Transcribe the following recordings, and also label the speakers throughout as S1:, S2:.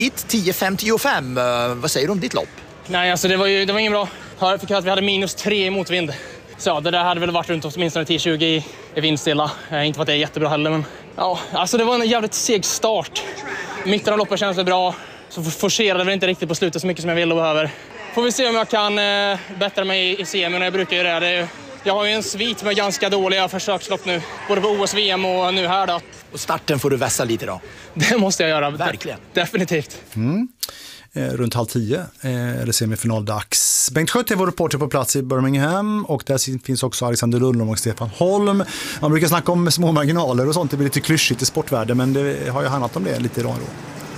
S1: 10:55. Vad säger du om ditt lopp?
S2: Nej, alltså det var ingen bra. Jag fick höra att vi hade -3 i motvind. Så ja, det där hade väl varit runt åtminstone 10-20 i vindstilla. Inte för att det är jättebra heller, men ja, alltså det var en jävligt seg start. Mitten av loppet känns det bra. Så forcerade vi inte riktigt på slutet så mycket som jag ville och behöver. Får vi se om jag kan bättra mig i semin när jag brukar göra det. Jag har ju en svit med ganska dåliga försökslopp nu. Både på OS, VM och nu här då.
S1: Och starten får du vässa lite då.
S2: Det måste jag göra.
S1: Verkligen.
S2: Definitivt.
S3: Runt 9:30 är det semifinaldags. Bengt Schött är vår reporter på plats i Birmingham och där finns också Alexander Lundholm och Stefan Holm. Man brukar snacka om små marginaler och sånt, det blir lite klyschigt i sportvärlden, men det har ju handlat om det lite idag då.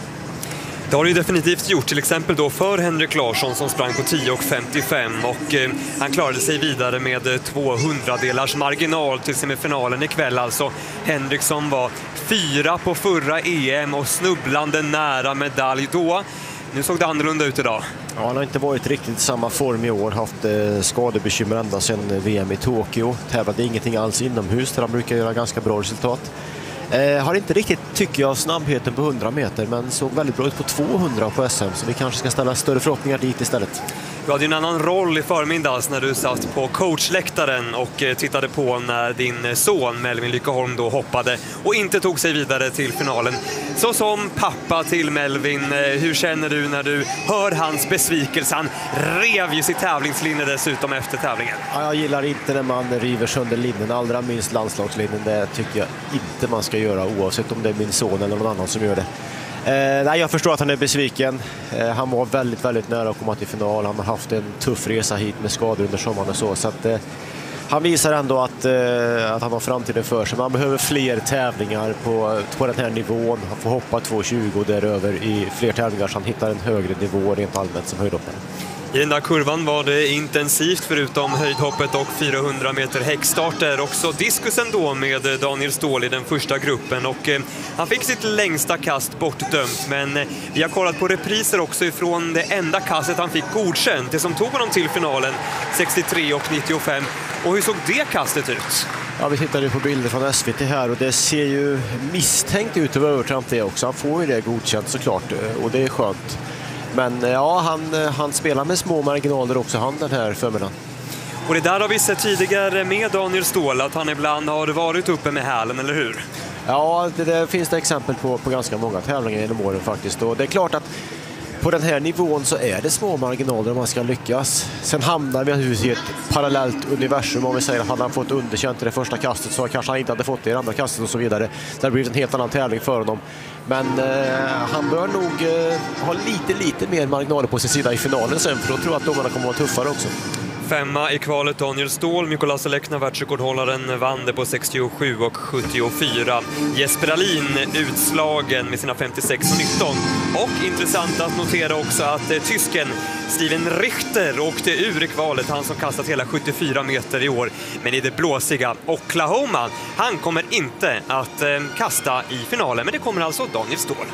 S4: Det har det ju definitivt gjort, till exempel då för Henrik Larsson som sprang på 10:55 och han klarade sig vidare med 200-delars marginal till semifinalen ikväll. Alltså Henrik som var 4 på förra EM och snubblande nära medalj då. Nu såg det annorlunda ut idag.
S5: Ja, han har inte varit riktigt i samma form i år, haft skadebekymmer ända sedan VM i Tokyo. Tävlade ingenting alls inomhus där han brukar göra ganska bra resultat. Har inte riktigt, tycker jag, snabbheten på 100 meter, men såg väldigt bra ut på 200 på SM, så vi kanske ska ställa större förhoppningar dit istället.
S4: Du hade en annan roll i förmiddags när du satt på coachläktaren och tittade på när din son Melvin Lyckeholm då hoppade och inte tog sig vidare till finalen. Så som pappa till Melvin, hur känner du när du hör hans besvikelse? Han rev ju sitt tävlingslinje dessutom efter tävlingen.
S5: Ja, jag gillar inte när man river sönder linjen, allra minst landslagslinjen. Det tycker jag inte man ska göra, oavsett om det är min son eller någon annan som gör det. Nej, jag förstår att han är besviken. Han var väldigt, väldigt nära att komma till final. Han har haft en tuff resa hit med skador under sommaren och så att han visar ändå att han har framtiden för sig. Man behöver fler tävlingar på den här nivån. Han får hoppa 2,20 däröver i fler tävlingar så han hittar en högre nivå rent allmänt som höjdhoppare.
S4: I den där kurvan var det intensivt förutom höjdhoppet och 400 meter häckstarter. Också diskusen då med Daniel Ståhl i den första gruppen och han fick sitt längsta kast bortdömt, men vi har kollat på repriser också ifrån det enda kastet han fick godkänt, det som tog honom till finalen 63,95. Och hur såg det kastet ut?
S5: Ja, vi tittar ju på bilder från SVT här och det ser ju misstänkt ut över övertramp det också. Han får ju det godkänt såklart och det är skönt. Men ja, han spelar med små marginaler också, han, den här förmiddagen.
S4: Och det där har vi sett tidigare med Daniel Ståhl, att han ibland har varit uppe med hälen, eller hur?
S5: Ja, det finns det exempel på ganska många tävlingar genom åren faktiskt. Och det är klart att på den här nivån så är det små marginaler om man ska lyckas. Sen hamnar vi i ett parallellt universum. Om vi säger att han fått underkänt i det första kastet så kanske han inte hade fått det i det andra kastet och så vidare. Det har blivit en helt annan tävling för honom. Men han bör nog ha lite mer marginaler på sin sida i finalen sen, för då tror jag att domarna kommer att vara tuffare också.
S4: 5:a i kvalet Daniel Ståhl, Mikola Selekna, världsrekordhållaren, vann det på 67,74. Jesper Alin utslagen med sina 56,19. Och intressant att notera också att tysken Steven Richter åkte ur i kvalet, han som kastat hela 74 meter i år. Men i det blåsiga Oklahoma, han kommer inte att kasta i finalen, men det kommer alltså Daniel Ståhl.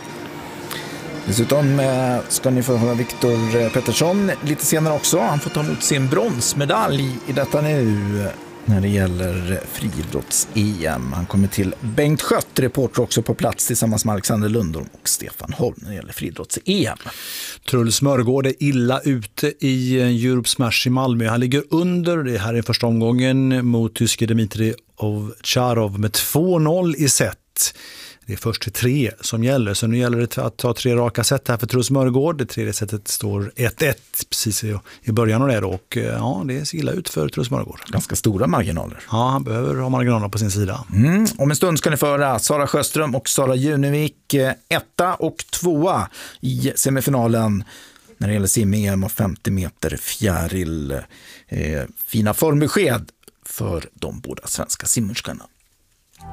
S6: Dessutom ska ni få höra Viktor Pettersson lite senare också. Han får ta emot sin bronsmedalj i detta nu när det gäller friidrotts-EM. Han kommer till Bengt Schött, reporter också på plats tillsammans med Alexander Lundholm och Stefan Holm när det gäller friidrotts-EM.
S3: Truls Mörgård är illa ute i Europe Smash i Malmö. Han ligger under, det här är första omgången, mot tyske Dmitrij Ovtcharov med 2-0 i set. Det är först till 3 som gäller, så nu gäller det att ta 3 raka set här för Truls Mörgård. Det tredje setet står 1-1 precis i början av det då, och ja, det ser illa ut för Truls Mörgård.
S6: Ganska stora marginaler.
S3: Ja, han behöver ha marginaler på sin sida.
S6: Om en stund ska ni föra Sara Sjöström och Sara Junevik 1:a och 2:a i semifinalen när det gäller sim-EM och 50 meter fjäril. Fina formbesked för de båda svenska simmerskorna.